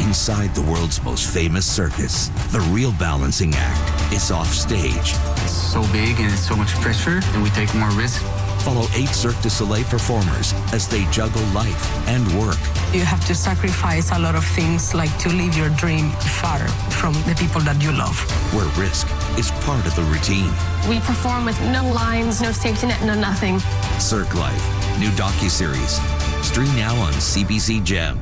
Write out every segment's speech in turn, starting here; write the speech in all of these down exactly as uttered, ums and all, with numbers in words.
Inside the world's most famous circus, the real balancing act is off stage. It's so big and it's so much pressure, and we take more risk. Follow eight Cirque du Soleil performers as they juggle life and work. You have to sacrifice a lot of things, like to live your dream far from the people that you love. Where risk is part of the routine. We perform with no lines, no safety net, no nothing. Cirque Life, new docuseries. Stream now on C B C Gem.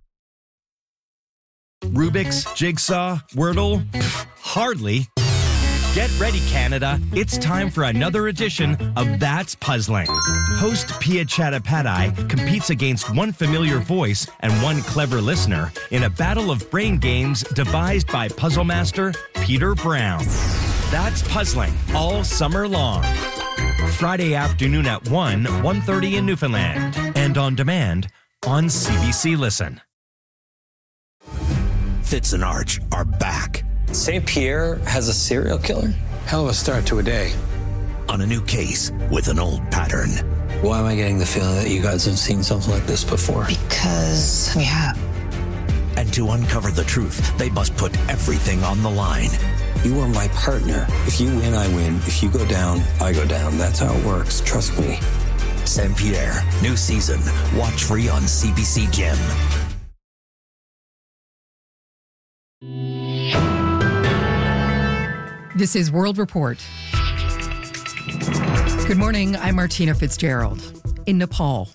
Rubik's, Jigsaw, Wordle? Pff, hardly. Get ready, Canada. It's time for another edition of That's Puzzling. Host Pia Chattopadhyay competes against one familiar voice and one clever listener in a battle of brain games devised by puzzle master Peter Brown. That's Puzzling all summer long. Friday afternoon at one, one thirty in Newfoundland. And on demand on C B C Listen. Fitz and Arch are back. Saint Pierre has a serial killer? Hell of a start to a day. On a new case with an old pattern. Why am I getting the feeling that you guys have seen something like this before? Because we have. And to uncover the truth, they must put everything on the line. You are my partner. If you win, I win. If you go down, I go down. That's how it works. Trust me. Saint Pierre, new season. Watch free on C B C Gem. This is World Report. Good morning, I'm Martina Fitzgerald. In Nepal,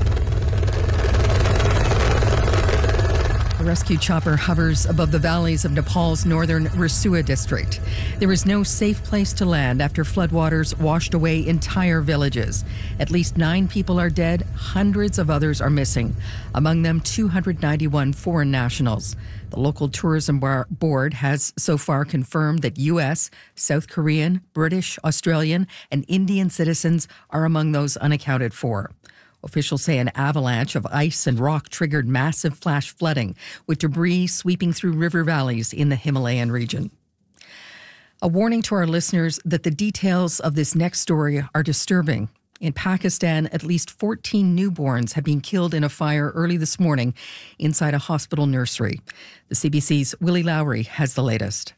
a rescue chopper hovers above the valleys of Nepal's northern Rasua district. There is no safe place to land after floodwaters washed away entire villages. At least nine people are dead, hundreds of others are missing, among them two hundred ninety-one foreign nationals. The local tourism bar- board has so far confirmed that U S, South Korean, British, Australian, and Indian citizens are among those unaccounted for. Officials say an avalanche of ice and rock triggered massive flash flooding, with debris sweeping through river valleys in the Himalayan region. A warning to our listeners that the details of this next story are disturbing. In Pakistan, at least fourteen newborns have been killed in a fire early this morning inside a hospital nursery. The C B C's Willie Lowry has the latest.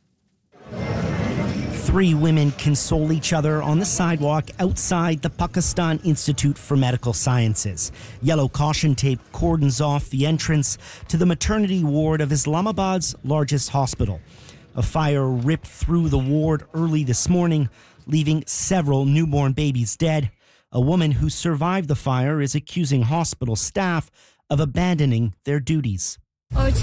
Three women console each other on the sidewalk outside the Pakistan Institute for Medical Sciences. Yellow caution tape cordons off the entrance to the maternity ward of Islamabad's largest hospital. A fire ripped through the ward early this morning, leaving several newborn babies dead. A woman who survived the fire is accusing hospital staff of abandoning their duties. At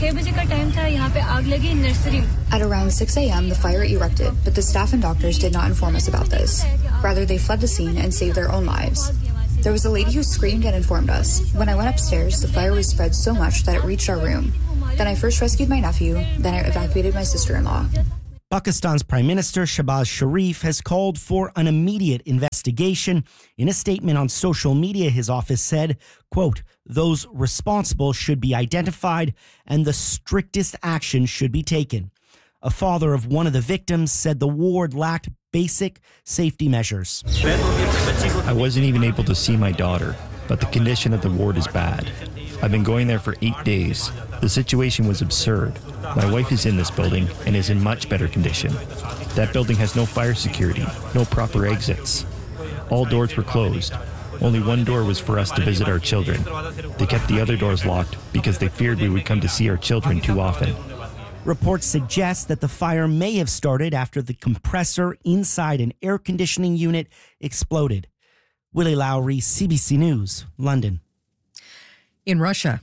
around six a.m., the fire erupted, but the staff and doctors did not inform us about this. Rather, they fled the scene and saved their own lives. There was a lady who screamed and informed us. When I went upstairs, the fire was spread so much that it reached our room. Then I first rescued my nephew, then I evacuated my sister-in-law. Pakistan's Prime Minister Shehbaz Sharif has called for an immediate investigation. In a statement on social media, his office said, quote, "Those responsible should be identified and the strictest action should be taken." A father of one of the victims said the ward lacked basic safety measures. I wasn't even able to see my daughter, but the condition of the ward is bad. I've been going there for eight days. The situation was absurd. My wife is in this building and is in much better condition. That building has no fire security, no proper exits. All doors were closed. Only one door was for us to visit our children. They kept the other doors locked because they feared we would come to see our children too often. Reports suggest that the fire may have started after the compressor inside an air conditioning unit exploded. Willie Lowry, C B C News, London. In Russia,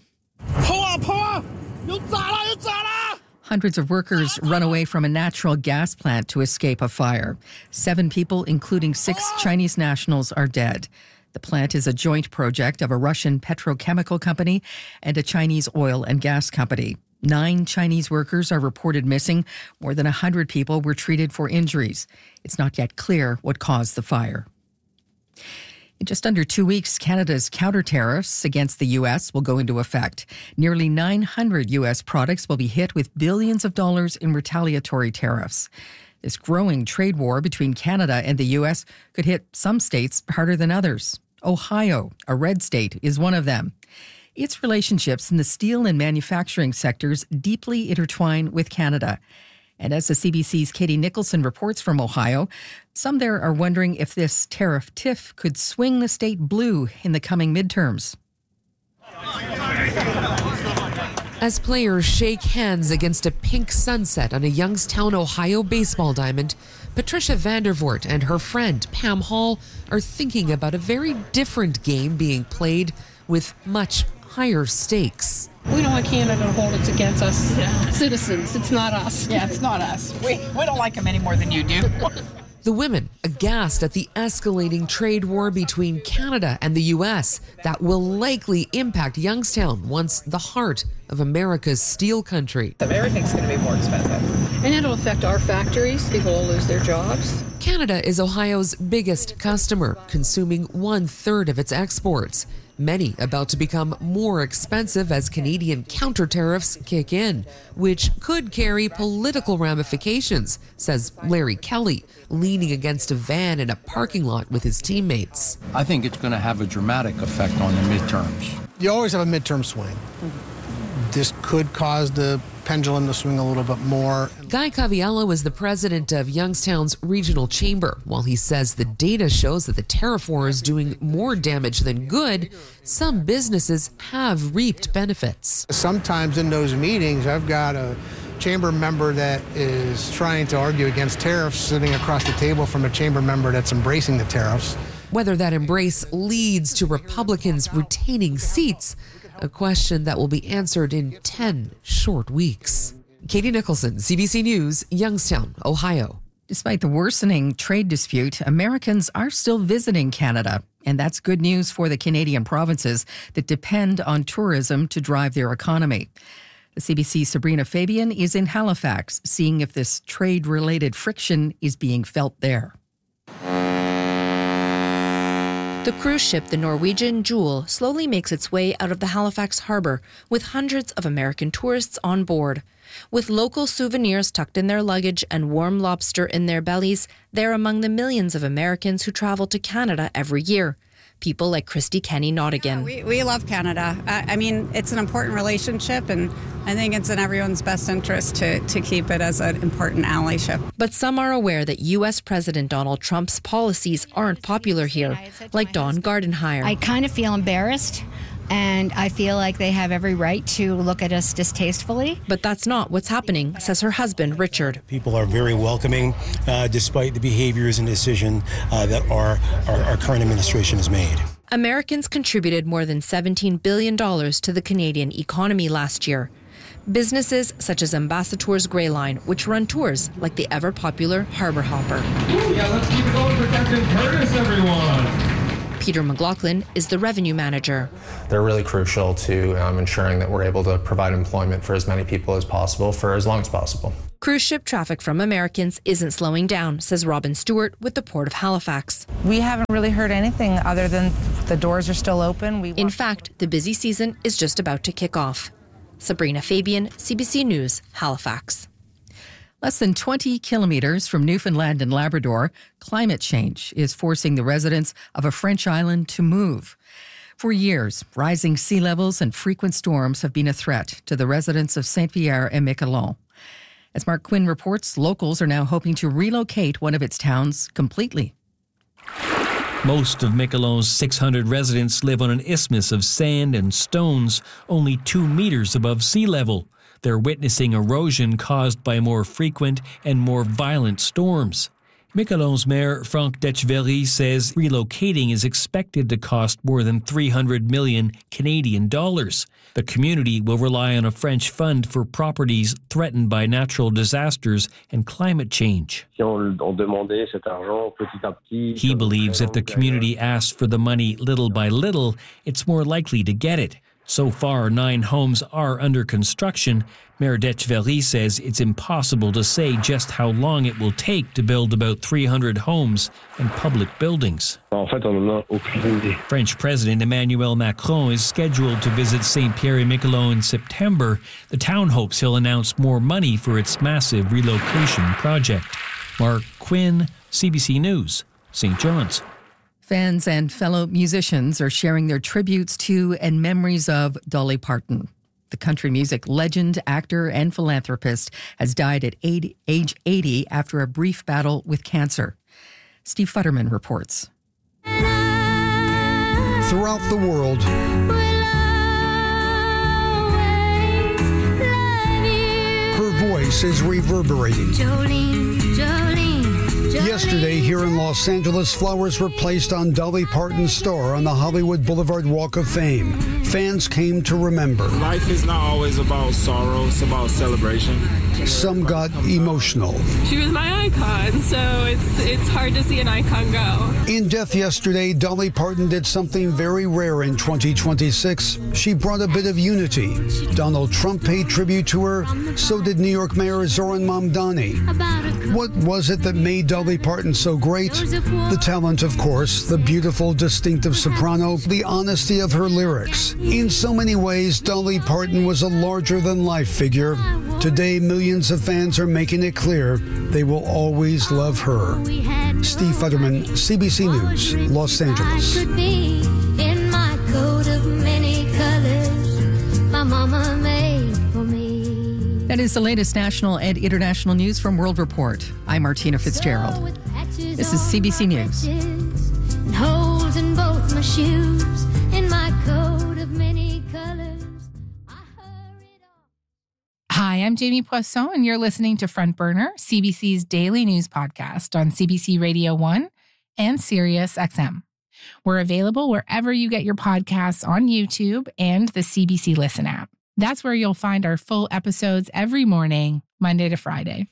hundreds of workers run away from a natural gas plant to escape a fire. Seven people, including six Chinese nationals, are dead. The plant is a joint project of a Russian petrochemical company and a Chinese oil and gas company. Nine Chinese workers are reported missing. More than one hundred people were treated for injuries. It's not yet clear what caused the fire. In just under two weeks, Canada's counter tariffs against the U S will go into effect. Nearly nine hundred U S products will be hit with billions of dollars in retaliatory tariffs. This growing trade war between Canada and the U S could hit some states harder than others. Ohio, a red state, is one of them. its relationships in the steel and manufacturing sectors deeply intertwine with Canada. And as the C B C's Katie Nicholson reports from Ohio, some there are wondering if this tariff tiff could swing the state blue in the coming midterms. As players shake hands against a pink sunset on a Youngstown, Ohio baseball diamond, Patricia Vandervoort and her friend Pam Hall are thinking about a very different game being played with much higher stakes. We don't want Canada to hold it against us yeah. citizens. It's not us. Yeah, it's not us. We, we don't like them any more than you do. The women aghast at the escalating trade war between Canada and the U S that will likely impact Youngstown, once the heart of America's steel country. Everything's going to be more expensive. And it'll affect our factories. People will lose their jobs. Canada is Ohio's biggest customer, consuming one third of its exports. Many about to become more expensive as Canadian counter tariffs kick in, which could carry political ramifications, says Larry Kelly, leaning against a van in a parking lot with his teammates. I think it's going to have a dramatic effect on the midterms. You always have a midterm swing. Mm-hmm. This could cause the pendulum to swing a little bit more. Guy Caviello is the president of Youngstown's regional chamber. While he says the data shows that the tariff war is doing more damage than good, some businesses have reaped benefits. Sometimes in those meetings, I've got a chamber member that is trying to argue against tariffs sitting across the table from a chamber member that's embracing the tariffs. Whether that embrace leads to Republicans retaining seats, a question that will be answered in ten short weeks. Katie Nicholson, C B C News, Youngstown, Ohio. Despite the worsening trade dispute, Americans are still visiting Canada. And that's good news for the Canadian provinces that depend on tourism to drive their economy. The C B C's Sabrina Fabian is in Halifax, seeing if this trade-related friction is being felt there. The cruise ship, the Norwegian Jewel, slowly makes its way out of the Halifax harbour with hundreds of American tourists on board. With local souvenirs tucked in their luggage and warm lobster in their bellies, they're among the millions of Americans who travel to Canada every year. People like Christy Kenny Nottigan. Yeah, we, we love Canada. I, I mean, it's an important relationship, and I think it's in everyone's best interest to, to keep it as an important allyship. But some are aware that U S President Donald Trump's policies aren't popular here, like Dawn Gardenhire. I kind of feel embarrassed, and I feel like they have every right to look at us distastefully. But that's not what's happening, says her husband, Richard. People are very welcoming, uh, despite the behaviors and decision uh, that our, our, our current administration has made. Americans contributed more than seventeen billion dollars to the Canadian economy last year. Businesses such as Ambassador's Grey Line, which run tours like the ever-popular Harbor Hopper. Yeah, let's keep it going for Captain Curtis, everyone. Peter McLaughlin is the revenue manager. They're really crucial to um, ensuring that we're able to provide employment for as many people as possible for as long as possible. Cruise ship traffic from Americans isn't slowing down, says Robin Stewart with the Port of Halifax. We haven't really heard anything other than the doors are still open. We In fact, the busy season is just about to kick off. Sabrina Fabian, C B C News, Halifax. Less than twenty kilometers from Newfoundland and Labrador, climate change is forcing the residents of a French island to move. For years, rising sea levels and frequent storms have been a threat to the residents of Saint-Pierre and Miquelon. As Mark Quinn reports, locals are now hoping to relocate one of its towns completely. Most of Miquelon's six hundred residents live on an isthmus of sand and stones, only two meters above sea level. They're witnessing erosion caused by more frequent and more violent storms. Miquelon's mayor, Franck Detcheverry, says relocating is expected to cost more than three hundred million Canadian dollars. The community will rely on a French fund for properties threatened by natural disasters and climate change. He believes if the community asks for the money little by little, it's more likely to get it. So far, nine homes are under construction. Mayor Detcheverry says it's impossible to say just how long it will take to build about three hundred homes and public buildings. French President Emmanuel Macron is scheduled to visit Saint-Pierre-et-Miquelon in September. The town hopes he'll announce more money for its massive relocation project. Mark Quinn, C B C News, Saint John's. Fans and fellow musicians are sharing their tributes to and memories of Dolly Parton. The country music legend, actor, and philanthropist has died at eighty, age eighty after a brief battle with cancer. Steve Futterman reports. Throughout the world, her voice is reverberating. Jolene, Jolene, Jolene. Yesterday, here in Los Angeles, flowers were placed on Dolly Parton's store on the Hollywood Boulevard Walk of Fame. Fans came to remember. Life is not always about sorrow, it's about celebration. Some got emotional. She was my icon, so it's it's hard to see an icon go. In death yesterday, Dolly Parton did something very rare in twenty twenty-six. She brought a bit of unity. Donald Trump paid tribute to her, so did New York Mayor Zoran Mamdani. What was it that made Dolly Parton so great? The talent, of course, the beautiful, distinctive soprano, the honesty of her lyrics. In so many ways, Dolly Parton was a larger-than-life figure. Today, millions of fans are making it clear they will always love her. Steve Futterman, C B C News, Los Angeles. That is the latest national and international news from World Report. I'm Martina Fitzgerald. This is C B C News. Holes in both my shoes, in my coat of many colors. Hi, I'm Jamie Poisson, and you're listening to Front Burner, C B C's daily news podcast on C B C Radio one and Sirius X M. We're available wherever you get your podcasts on YouTube and the C B C Listen app. That's where you'll find our full episodes every morning, Monday to Friday.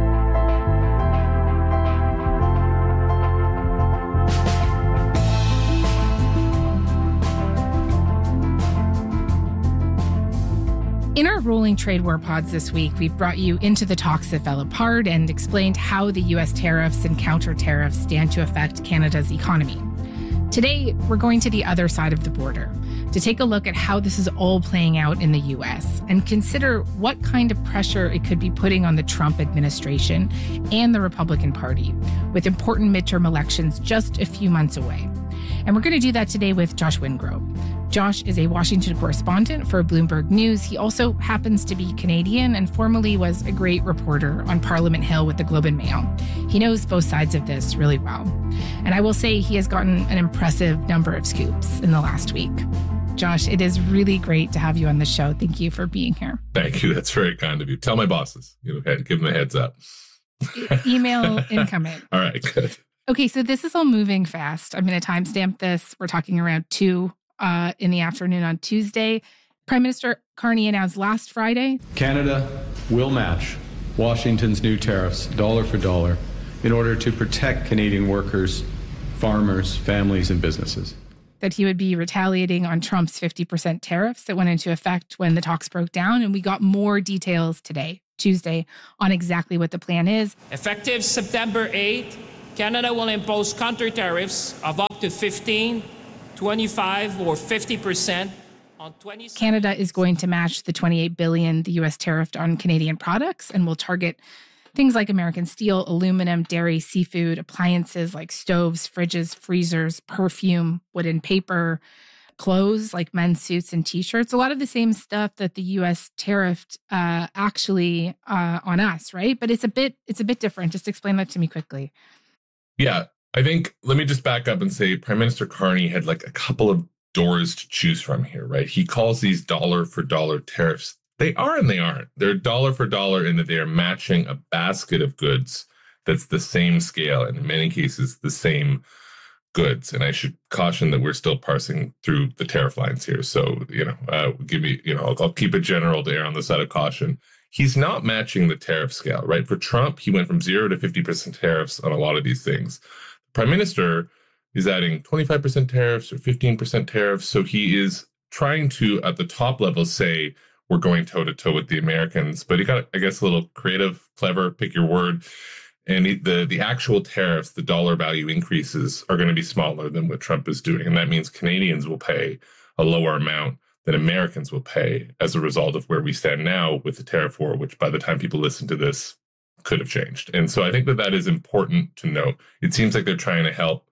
In our Rolling Trade War pods this week, we've brought you into the talks that fell apart and explained how the U S tariffs and counter tariffs stand to affect Canada's economy. Today, we're going to the other side of the border to take a look at how this is all playing out in the U S and consider what kind of pressure it could be putting on the Trump administration and the Republican Party, with important midterm elections just a few months away. And we're going to do that today with Josh Wingrove. Josh is a Washington correspondent for Bloomberg News. He also happens to be Canadian and formerly was a great reporter on Parliament Hill with the Globe and Mail. He knows both sides of this really well. And I will say he has gotten an impressive number of scoops in the last week. Josh, it is really great to have you on the show. Thank you for being here. Thank you. That's very kind of you. Tell my bosses, you know, give them a heads up. E- email incoming. All right, good. Okay, so this is all moving fast. I'm going to timestamp this. We're talking around two uh, in the afternoon on Tuesday. Prime Minister Carney announced last Friday Canada will match Washington's new tariffs dollar for dollar in order to protect Canadian workers, farmers, families, and businesses. That he would be retaliating on Trump's fifty percent tariffs that went into effect when the talks broke down. And we got more details today, Tuesday, on exactly what the plan is. Effective September eighth, Canada will impose counter tariffs of up to fifteen, twenty-five, or fifty percent on twenty. Canada is going to match the twenty-eight billion dollars the U S tariffed on Canadian products and will target things like American steel, aluminum, dairy, seafood, appliances like stoves, fridges, freezers, perfume, wood and paper, clothes like men's suits and T-shirts. A lot of the same stuff that the U S tariffed uh, actually uh, on us, right? But it's a bit it's a bit different. Just explain that to me quickly. Yeah, I think, let me just back up and say Prime Minister Carney had like a couple of doors to choose from here, right? He calls these dollar for dollar tariffs. They are and they aren't. They're dollar for dollar in that they are matching a basket of goods that's the same scale and in many cases the same goods. And I should caution that we're still parsing through the tariff lines here. So, you know, uh, give me, you know, I'll, I'll keep it general to err on the side of caution. He's not matching the tariff scale, right? For Trump, he went from zero to fifty percent tariffs on a lot of these things. The Prime Minister is adding twenty-five percent tariffs or fifteen percent tariffs. So he is trying to, at the top level, say, we're going toe-to-toe with the Americans. But he got, I guess, a little creative, clever, pick your word. And the, the actual tariffs, the dollar value increases are going to be smaller than what Trump is doing. And that means Canadians will pay a lower amount than Americans will pay as a result of where we stand now with the tariff war, which by the time people listen to this could have changed. And so I think that that is important to note. It seems like they're trying to help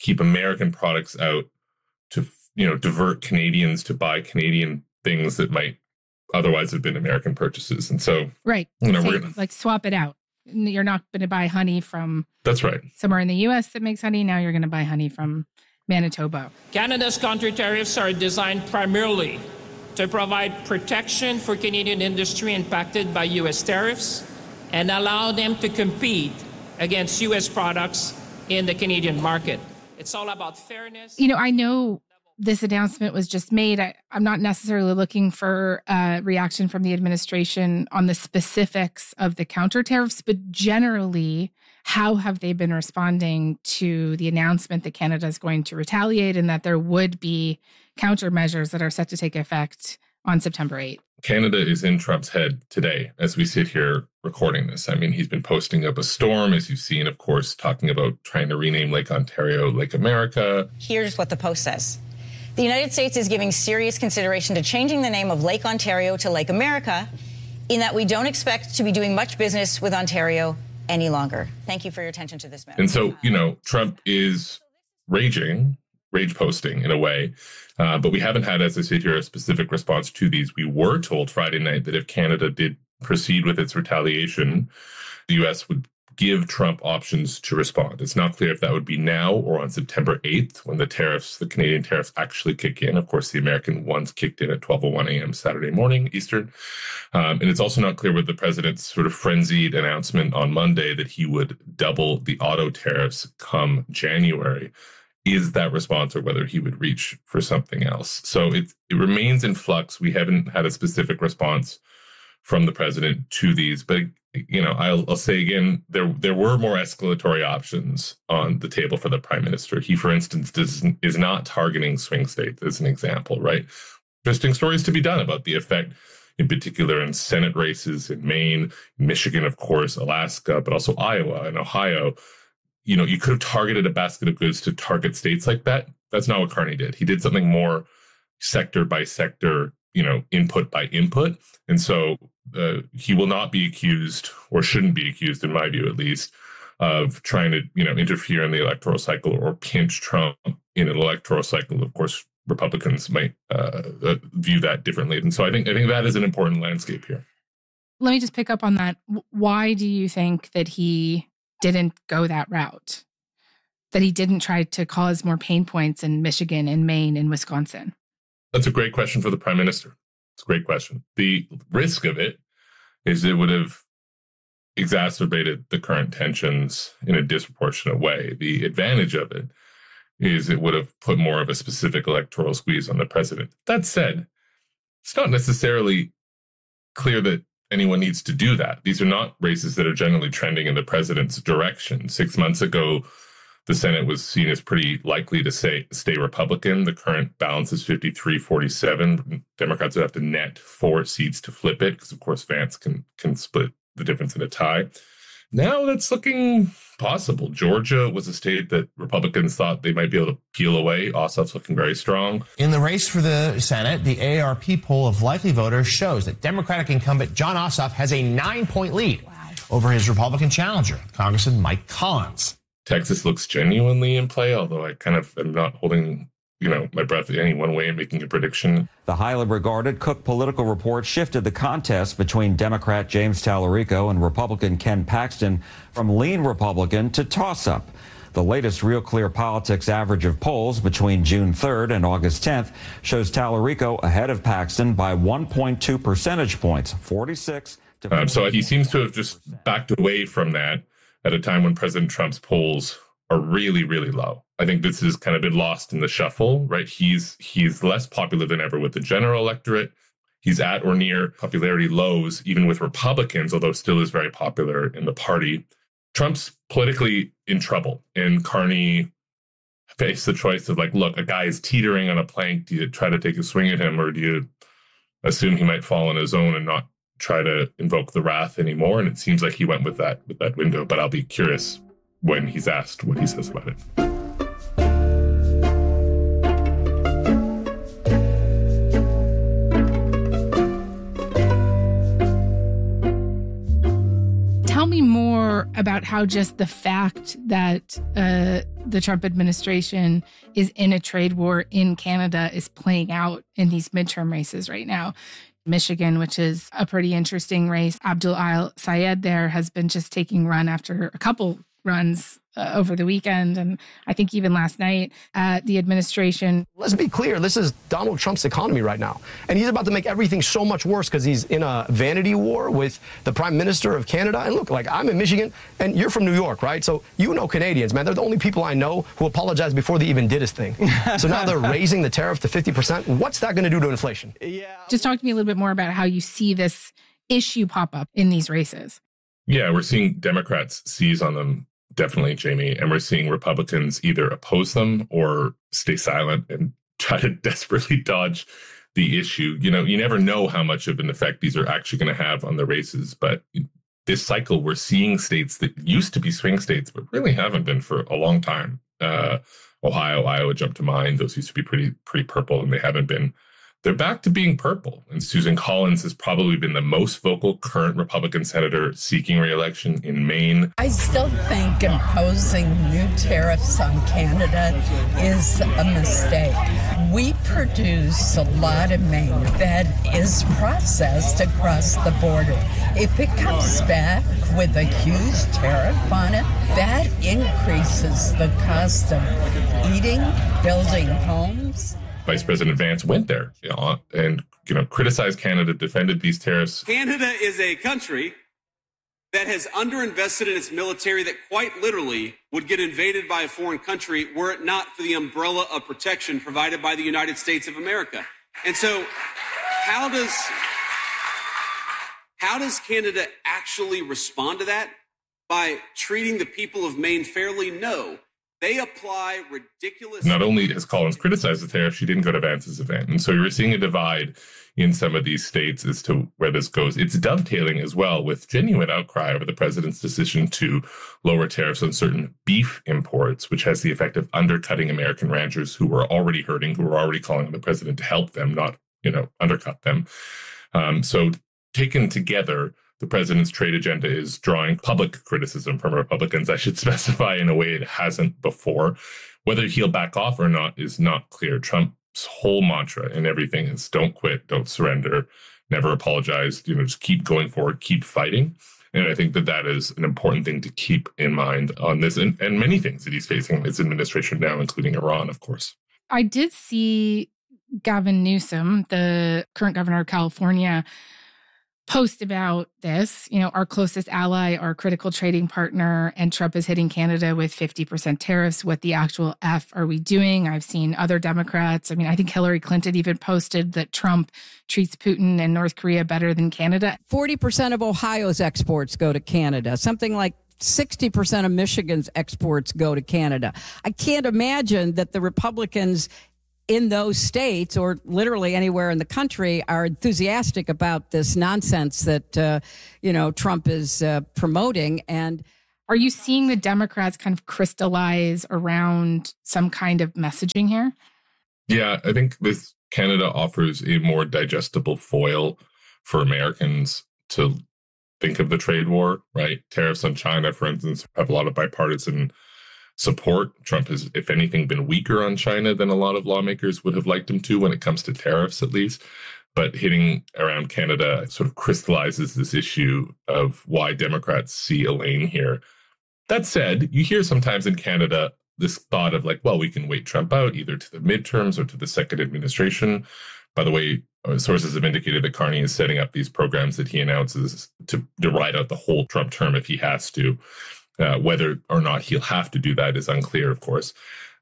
keep American products out, to, you know, divert Canadians to buy Canadian things that might otherwise have been American purchases. And so, right, you know, Say, we're gonna, like swap it out. You're not going to buy honey from that's right. somewhere in the U S that makes honey. Now you're going to buy honey from Manitoba. Canada's counter tariffs are designed primarily to provide protection for Canadian industry impacted by U S tariffs and allow them to compete against U S products in the Canadian market. It's all about fairness. You know, I know this announcement was just made. I, I'm not necessarily looking for a reaction from the administration on the specifics of the counter tariffs, but generally, how have they been responding to the announcement that Canada is going to retaliate and that there would be countermeasures that are set to take effect on September eighth? Canada is in Trump's head today as we sit here recording this. I mean, he's been posting up a storm, as you've seen, of course, talking about trying to rename Lake Ontario Lake America. Here's what the Post says. The United States is giving serious consideration to changing the name of Lake Ontario to Lake America, in that we don't expect to be doing much business with Ontario any longer. Thank you for your attention to this matter. And so, you know, Trump is raging, rage posting in a way, uh, but we haven't had, as I sit here, a specific response to these. We were told Friday night that if Canada did proceed with its retaliation, the U S would give Trump options to respond. It's not clear if that would be now or on September eighth, when the tariffs, the Canadian tariffs actually kick in. Of course, the American ones kicked in at twelve oh one a.m. Saturday morning, Eastern. Um, and it's also not clear with the president's sort of frenzied announcement on Monday that he would double the auto tariffs come January. Is that response, or whether he would reach for something else? So it, it remains in flux. We haven't had a specific response from the president to these, but you know, I'll, I'll say again, there there were more escalatory options on the table for the prime minister. He, for instance, does, is not targeting swing states as an example, right? Interesting stories to be done about the effect, in particular in Senate races in Maine, Michigan, of course, Alaska, but also Iowa and Ohio. You know, you could have targeted a basket of goods to target states like that. That's not what Carney did. He did something more sector by sector, you know, input by input. And so uh, he will not be accused, or shouldn't be accused, in my view at least, of trying to, you know, interfere in the electoral cycle or pinch Trump in an electoral cycle. Of course, Republicans might uh, view that differently. And so I think I think that is an important landscape here. Let me just pick up on that. Why do you think that he didn't go that route? That he didn't try to cause more pain points in Michigan and Maine and Wisconsin? That's a great question for the prime minister. It's a great question. The risk of it is it would have exacerbated the current tensions in a disproportionate way. The advantage of it is it would have put more of a specific electoral squeeze on the president. That said, it's not necessarily clear that anyone needs to do that. These are not races that are generally trending in the president's direction. Six months ago, the Senate was seen as pretty likely to say, stay Republican. The current balance is fifty-three forty-seven. Democrats would have to net four seats to flip it, because, of course, Vance can can split the difference in a tie. Now that's looking possible. Georgia was a state that Republicans thought they might be able to peel away. Ossoff's looking very strong. In the race for the Senate, the A A R P poll of likely voters shows that Democratic incumbent Jon Ossoff has a nine-point lead wow. over his Republican challenger, Congressman Mike Collins. Texas looks genuinely in play, although I kind of am not holding, you know, my breath any one way in making a prediction. The highly regarded Cook Political Report shifted the contest between Democrat James Tallarico and Republican Ken Paxton from lean Republican to toss-up. The latest Real Clear Politics average of polls between June third and August tenth shows Tallarico ahead of Paxton by one point two percentage points, forty-six to um, so he seems to have just backed away from that at a time when President Trump's polls are really, really low. I think this has kind of been lost in the shuffle, right? He's he's less popular than ever with the general electorate. He's at or near popularity lows, even with Republicans, although still is very popular in the party. Trump's politically in trouble, and Carney faced the choice of, like, look, a guy is teetering on a plank. Do you try to take a swing at him, or do you assume he might fall on his own and not try to invoke the wrath anymore? And it seems like he went with that with that window, but I'll be curious when he's asked what he says about it. Tell me more about how just the fact that uh, the Trump administration is in a trade war in Canada is playing out in these midterm races right now. Michigan, which is a pretty interesting race. Abdul Al Sayed there has been just taking run after a couple runs uh, over the weekend. And I think even last night, uh, the administration. Let's be clear. This is Donald Trump's economy right now. And he's about to make everything so much worse because he's in a vanity war with the prime minister of Canada. And look, like I'm in Michigan and you're from New York, right? So you know Canadians, man. They're the only people I know who apologized before they even did his thing. So now they're raising the tariff to fifty percent. What's that going to do to inflation? Yeah. Just talk to me a little bit more about how you see this issue pop up in these races. Yeah, we're seeing Democrats seize on them. Definitely, Jamie. And we're seeing Republicans either oppose them or stay silent and try to desperately dodge the issue. You know, you never know how much of an effect these are actually going to have on the races. But this cycle, we're seeing states that used to be swing states, but really haven't been for a long time. Uh, Ohio, Iowa jump to mind. Those used to be pretty, pretty purple, and they haven't been. They're back to being purple. And Susan Collins has probably been the most vocal current Republican senator seeking re-election in Maine. I still think imposing new tariffs on Canada is a mistake. We produce a lot of Maine that is processed across the border. If it comes back with a huge tariff on it, that increases the cost of eating, building homes. Vice President Vance went there, you know, and you know criticized Canada, defended these tariffs. Canada is a country that has underinvested in its military that quite literally would get invaded by a foreign country were it not for the umbrella of protection provided by the United States of America. And so how does how does Canada actually respond to that? By treating the people of Maine fairly? No. They apply ridiculous. Not only has Collins criticized the tariff, she didn't go to Vance's event. And so you're seeing a divide in some of these states as to where this goes. It's dovetailing as well with genuine outcry over the president's decision to lower tariffs on certain beef imports, which has the effect of undercutting American ranchers who were already hurting, who were already calling on the president to help them, not, you know, undercut them. Um, so taken together, the president's trade agenda is drawing public criticism from Republicans. I should specify in a way it hasn't before. Whether he'll back off or not is not clear. Trump's whole mantra in everything is don't quit, don't surrender, never apologize, you know, just keep going forward, keep fighting. And I think that that is an important thing to keep in mind on this and, and many things that he's facing in his administration now, including Iran, of course. I did see Gavin Newsom, the current governor of California, post about this. You know, our closest ally, our critical trading partner, and Trump is hitting Canada with fifty percent tariffs. What the actual F are we doing? I've seen other Democrats. I mean, I think Hillary Clinton even posted that Trump treats Putin and North Korea better than Canada. forty percent of Ohio's exports go to Canada. Something like sixty percent of Michigan's exports go to Canada. I can't imagine that the Republicans in those states, or literally anywhere in the country, are enthusiastic about this nonsense that, uh, you know, Trump is uh, promoting. And are you seeing the Democrats kind of crystallize around some kind of messaging here? Yeah, I think this Canada offers a more digestible foil for Americans to think of the trade war, right? Tariffs on China, for instance, have a lot of bipartisan support. Trump has, if anything, been weaker on China than a lot of lawmakers would have liked him to when it comes to tariffs, at least. But hitting around Canada sort of crystallizes this issue of why Democrats see a lane here. That said, you hear sometimes in Canada this thought of like, well, we can wait Trump out either to the midterms or to the second administration. By the way, sources have indicated that Carney is setting up these programs that he announces to, to ride out the whole Trump term if he has to. Uh, whether or not he'll have to do that is unclear, of course.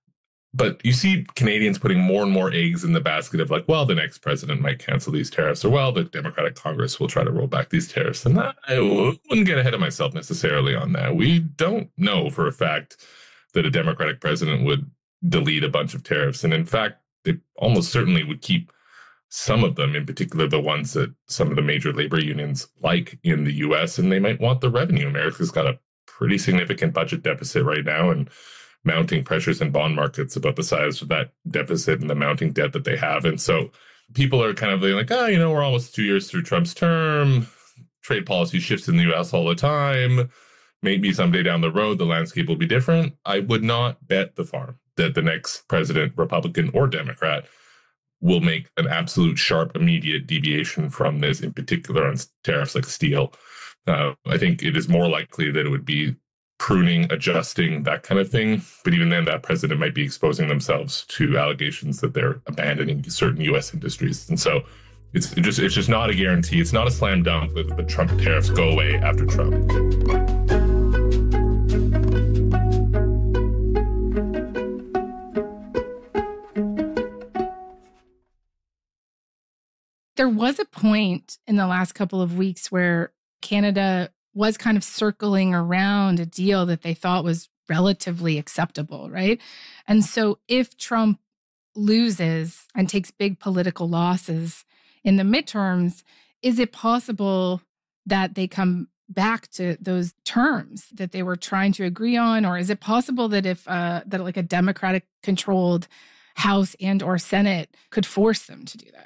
But you see Canadians putting more and more eggs in the basket of like, well, the next president might cancel these tariffs, or well, the Democratic Congress will try to roll back these tariffs. And I wouldn't get ahead of myself necessarily on that. We don't know for a fact that a Democratic president would delete a bunch of tariffs. And in fact, they almost certainly would keep some of them, in particular the ones that some of the major labor unions like in the U S, and they might want the revenue. America's got a pretty significant budget deficit right now, and mounting pressures in bond markets about the size of that deficit and the mounting debt that they have. And so people are kind of like, oh, you know, we're almost two years through Trump's term. trade policy shifts in the U S all the time. Maybe someday down the road, the landscape will be different. I would not bet the farm that the next president, Republican or Democrat, will make an absolute sharp, immediate deviation from this, in particular on tariffs like steel. Uh, I think it is more likely that it would be pruning, adjusting, that kind of thing. But even then, that president might be exposing themselves to allegations that they're abandoning certain U S industries. And so it's just it's just not a guarantee. It's not a slam dunk that the Trump tariffs go away after Trump. There was a point in the last couple of weeks where Canada was kind of circling around a deal that they thought was relatively acceptable, right? And so if Trump loses and takes big political losses in the midterms, is it possible that they come back to those terms that they were trying to agree on? Or is it possible that if uh, that like a Democratic controlled House and or Senate could force them to do that?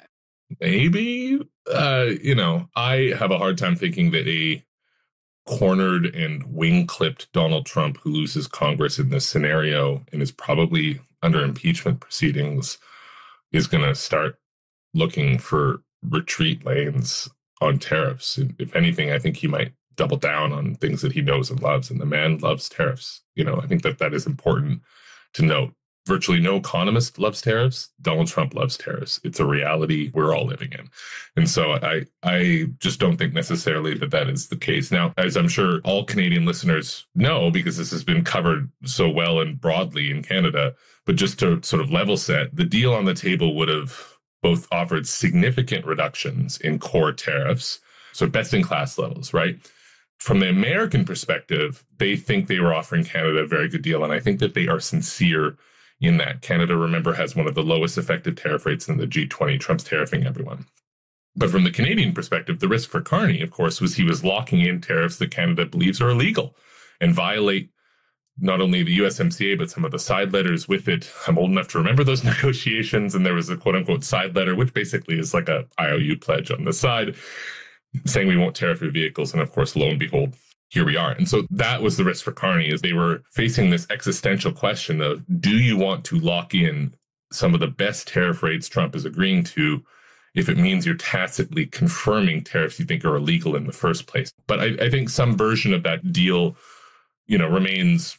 Maybe, uh, you know, I have a hard time thinking that a cornered and wing-clipped Donald Trump who loses Congress in this scenario and is probably under impeachment proceedings is going to start looking for retreat lanes on tariffs. If anything, I think he might double down on things that he knows and loves, and the man loves tariffs. You know, I think that that is important to note. Virtually no economist loves tariffs. Donald Trump loves tariffs. It's a reality we're all living in. And so I I just don't think necessarily that that is the case. Now, as I'm sure all Canadian listeners know, because this has been covered so well and broadly in Canada, but just to sort of level set, the deal on the table would have both offered significant reductions in core tariffs, so best in class levels, right? From the American perspective, they think they were offering Canada a very good deal. And I think that they are sincere in that. Canada, remember, has one of the lowest effective tariff rates in the G twenty. Trump's tariffing everyone. But from the Canadian perspective, the risk for Carney, of course, was he was locking in tariffs that Canada believes are illegal and violate not only the U S M C A, but some of the side letters with it. I'm old enough to remember those negotiations, and there was a quote-unquote side letter, which basically is like a I O U pledge on the side, saying we won't tariff your vehicles. And of course, lo and behold, here we are. And so that was the risk for Carney, is they were facing this existential question of, do you want to lock in some of the best tariff rates Trump is agreeing to if it means you're tacitly confirming tariffs you think are illegal in the first place? But I, I think some version of that deal, you know, remains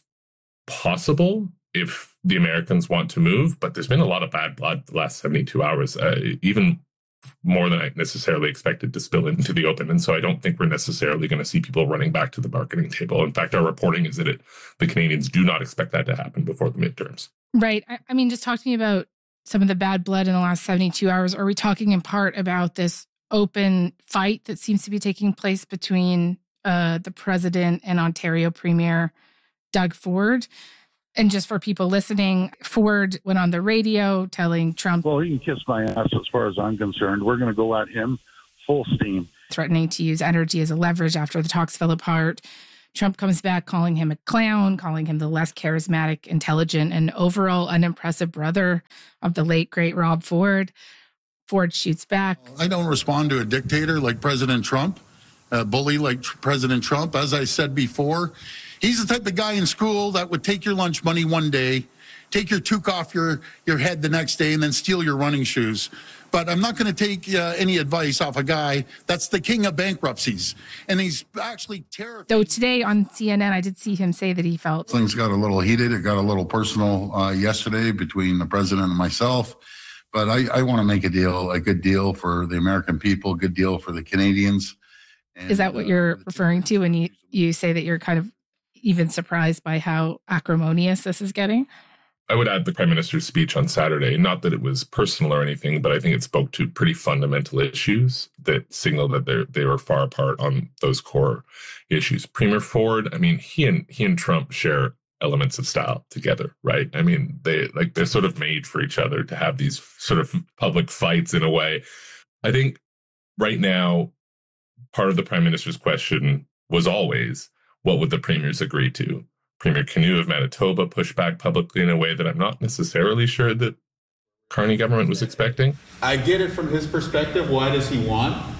possible if the Americans want to move. But there's been a lot of bad blood the last seventy-two hours, uh, even more than I necessarily expected to spill into the open. And so I don't think we're necessarily going to see people running back to the bargaining table. In fact, our reporting is that it, the Canadians do not expect that to happen before the midterms. Right. I, I mean, just talk to me about some of the bad blood in the last seventy-two hours. Are we talking in part about this open fight that seems to be taking place between uh, the president and Ontario Premier Doug Ford? And just for people listening, Ford went on the radio telling Trump, well, he can kiss my ass as far as I'm concerned. We're going to go at him full steam. Threatening to use energy as a leverage after the talks fell apart. Trump comes back calling him a clown, calling him the less charismatic, intelligent, and overall unimpressive brother of the late, great Rob Ford. Ford shoots back. I don't respond to a dictator like President Trump, a bully like President Trump. As I said before, he's the type of guy in school that would take your lunch money one day, take your toque off your, your head the next day, and then steal your running shoes. But I'm not going to take uh, any advice off a guy that's the king of bankruptcies. And he's actually terrified. Though today on C N N, I did see him say that he felt things got a little heated. It got a little personal uh, yesterday between the president and myself. But I, I want to make a deal, a good deal for the American people, good deal for the Canadians. And, is that what you're uh, referring to when you, you say that you're kind of even surprised by how acrimonious this is getting? I would add the Prime Minister's speech on Saturday, not that it was personal or anything, but I think it spoke to pretty fundamental issues that signal that they they were far apart on those core issues. Premier Ford, I mean, he and he and Trump share elements of style together, right? I mean, they like they're sort of made for each other to have these sort of public fights in a way. I think right now, part of the Prime Minister's question was always, what would the premiers agree to? Premier Canoe of Manitoba pushed back publicly in a way that I'm not necessarily sure that Carney government was expecting. I get it from his perspective. Why does he want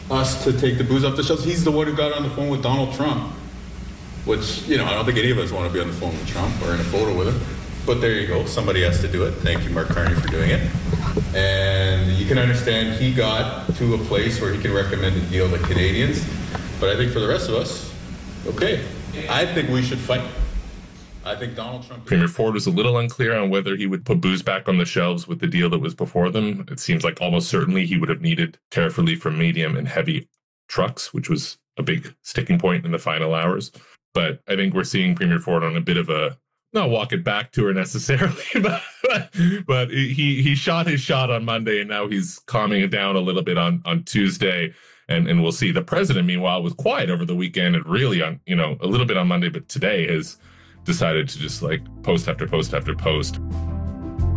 us to take the booze off the shelves. He's the one who got on the phone with Donald Trump, which, you know, I don't think any of us want to be on the phone with Trump or in a photo with him. But there you go. Somebody has to do it. Thank you, Mark Carney, for doing it. And you can understand he got to a place where he can recommend a deal to Canadians. But I think for the rest of us, okay, I think we should fight. I think Donald Trump... Premier Ford was a little unclear on whether he would put booze back on the shelves with the deal that was before them. It seems like almost certainly he would have needed tariff relief for medium and heavy trucks, which was a big sticking point in the final hours. But I think we're seeing Premier Ford on a bit of a, not walk it back tour necessarily, but, but but he he shot his shot on Monday, and now he's calming it down a little bit on, on Tuesday, and, and we'll see. The president, meanwhile, was quiet over the weekend and really on, you know, a little bit on Monday, but today has decided to just like post after post after post.